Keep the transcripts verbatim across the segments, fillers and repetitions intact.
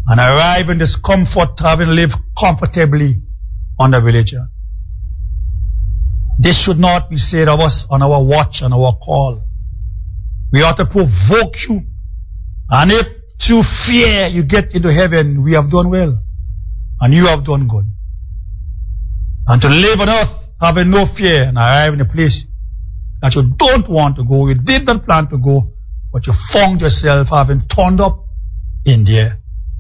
and arrive in this comfort, having lived comfortably under religion. This should not be said of us on our watch and our call. We ought to provoke you, and if through fear you get into heaven, we have done well, and you have done good. And to live on earth having no fear and arrive in a place that you don't want to go, you did not plan to go, but you found yourself having turned up in there.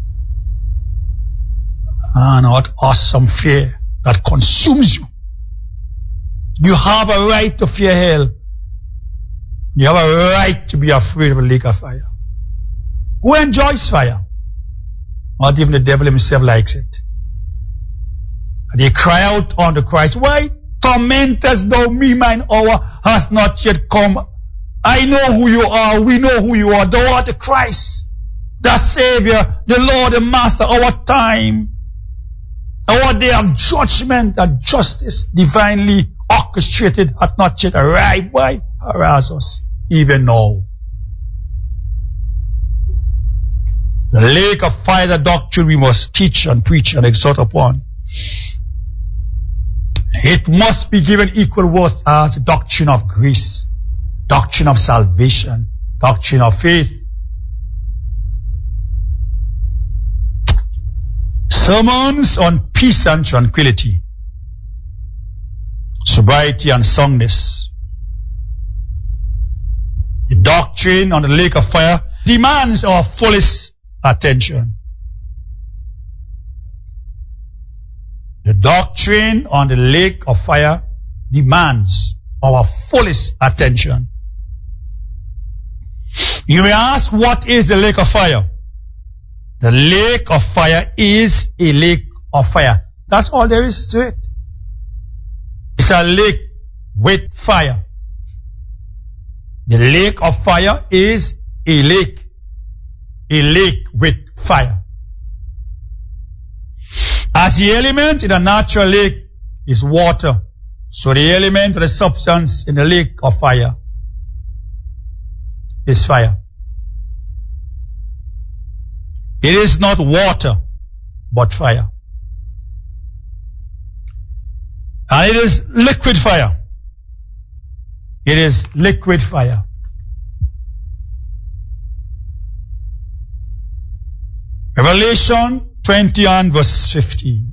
And what awesome fear that consumes you. You have a right to fear hell. You have a right to be afraid of a lake of fire. Who enjoys fire? Not even the devil himself likes it. And they cry out unto Christ, why tormentest thou me? Mine hour has not yet come. I know who you are. We know who you are. Thou art the Christ, the Savior, the Lord, the Master. Our time, our day of judgment and justice, divinely orchestrated, hath not yet arrived. Why harass us even now? The lake of fire, the doctrine we must teach and preach and exhort upon. It must be given equal worth as the doctrine of grace, doctrine of salvation, doctrine of faith. Sermons on peace and tranquility, sobriety and soundness. The doctrine on the lake of fire demands our fullest attention. The doctrine on the lake of fire demands our fullest attention. You may ask, what is the lake of fire? The lake of fire is a lake of fire. That's all there is to it. It's a lake with fire. The lake of fire is a lake. A lake with fire. As the element in a natural lake is water, so the element or the substance in the lake of fire is fire. It is not water, but fire. And it is liquid fire. It is liquid fire. Revelation twenty and verse fifteen.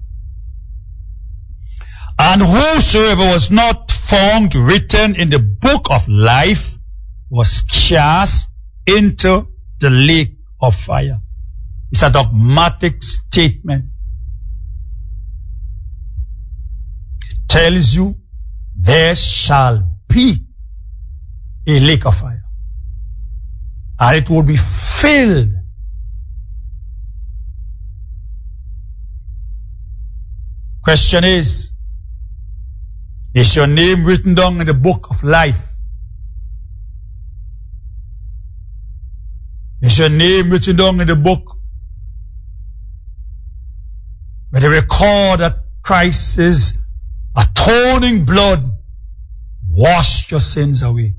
And whosoever was not found written in the book of life was cast into the lake of fire. It's a dogmatic statement. It tells you there shall be a lake of fire. And it will be filled. Question is, is your name written down in the book of life? Is your name written down in the book where they record that Christ's atoning blood washed your sins away?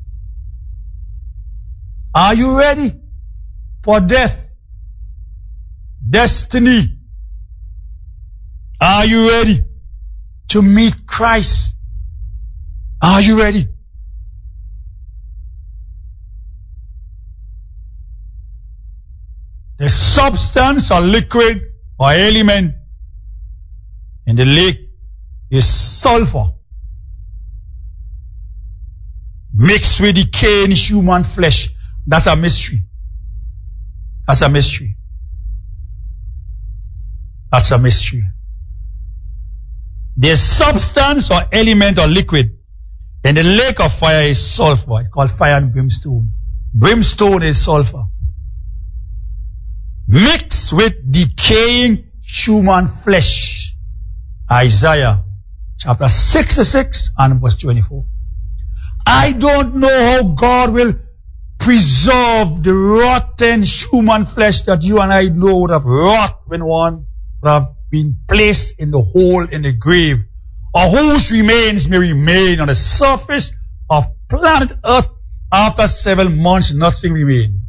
Are you ready for death, destiny? Are you ready to meet Christ? Are you ready? The substance or liquid or element in the lake is sulfur mixed with decaying human flesh. That's a mystery. That's a mystery. That's a mystery. The substance or element or liquid in the lake of fire is sulfur. It's called fire and brimstone. Brimstone is sulfur mixed with decaying human flesh. Isaiah chapter sixty-six and verse twenty-four. I don't know how God will preserve the rotten human flesh that you and I know would have rot when one would have been placed in the hole in the grave, or whose remains may remain on the surface of planet Earth after seven months, nothing remains.